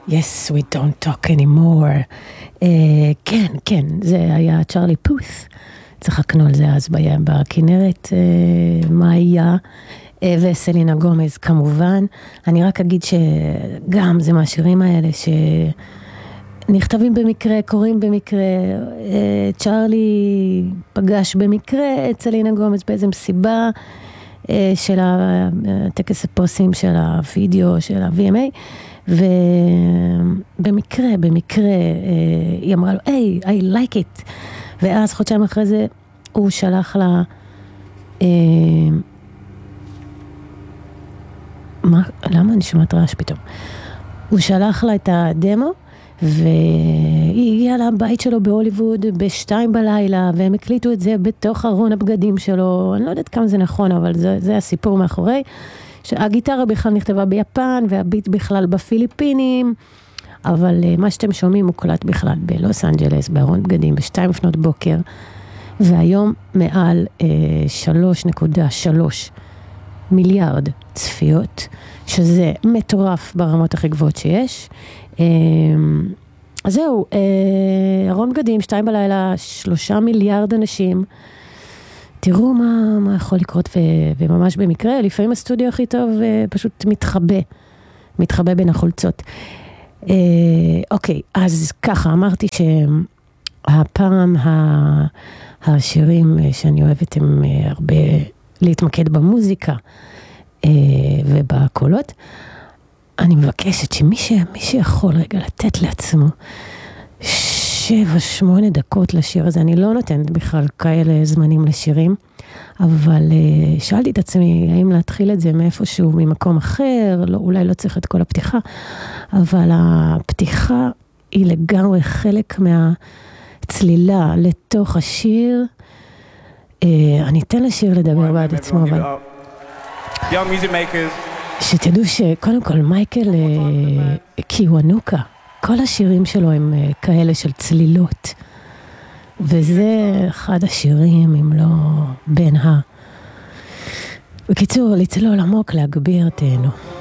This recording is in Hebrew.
Yes, we don't talk anymore. כן, זה היה צ'רלי פות'. צחקנו על זה אז בכנרת, מה היה, וסלינה גומז כמובן. אני רק אגיד שגם זה מהשירים האלה שנכתבים במקרה, קוראים במקרה. צ'רלי פגש במקרה את סלינה גומז באיזו מסיבה של הטקס הפוסים של הווידאו של ה-VMA, ובמקרה היא אמרה לו, היי, I like it. ואז חודשיים אחרי זה הוא שלח לה למה אני שומעת רעש פתאום? הוא שלח לה את הדמו, והיא הגיעה לבית שלו בהוליווד ב2 בלילה, והם הקליטו את זה בתוך ארון הבגדים שלו. אני לא יודעת כמה זה נכון, אבל זה הסיפור מאחורי. שהגיטרה בכלל נכתבה ביפן, והביט בכלל בפיליפינים, אבל מה שאתם שומעים מוקלט בכלל בלוס אנג'לס, בארון בגדים, ב2 לפנות בוקר, והיום מעל 3.3 מיליארד צפיות, שזה מטורף ברמות הכי גבוהות שיש. אז זהו, ארון בגדים, 2 בלילה, 3 מיליארד אנשים. תראו מה יכול לקרות, וממש במקרה, לפעמים הסטודיו הכי טוב פשוט מתחבא בין החולצות. אוקיי, אז ככה, אמרתי שהפעם השירים שאני אוהבת הם הרבה להתמקד במוזיקה ובקולות. אני מבקשת שמי שיכול רגע לתת לעצמו 7-8 דקות לשיר הזה, אני לא נותנת בכלל כאלה זמנים לשירים, אבל שאלתי את עצמי, האם להתחיל את זה מאיפשהו, ממקום אחר, לא, אולי לא צריך את כל הפתיחה, אבל הפתיחה היא לגמרי חלק מהצלילה לתוך השיר. אני אתן לשיר לדבר בעד עצמו, אבל שתדעו שקודם כל מייקל קיוונוקה, כל השירים שלו הם כאלה של צלילות, וזה אחד השירים, אם לא בין בקיצור, לצלול עמוק, להגביר תהנו.